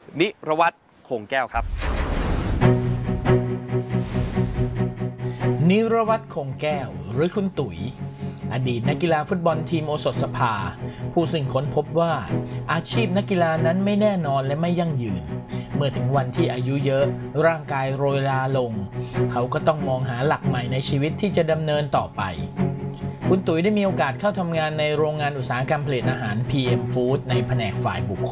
นิรวัฒน์คงแก้วครับนิรวัฒน์คงแก้วหรือคุณตุ๋ยอดีตนักกีฬาฟุตบอลทีมโอสถสภาผู้ซึ่งค้นพบว่าอาชีพนักกีฬานั้นไม่แน่นอนและไม่ยั่งยืนเมื่อถึงวันที่อายุเยอะร่างกายโรยลาลงเขาก็ต้องมองหาหลักใหม่ในชีวิตที่จะดำเนินต่อไปคุณตุ๋ยได้มีโอกาสเข้าทำงานในโรงงานอุตสาหกรรมผลิตอาหาร PM Food ในแผนกฝ่ายบุคคล